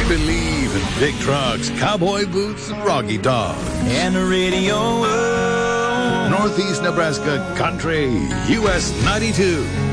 believe in big trucks, cowboy boots, and Rocky Dog. And the radio. Northeast Nebraska Country, US 92.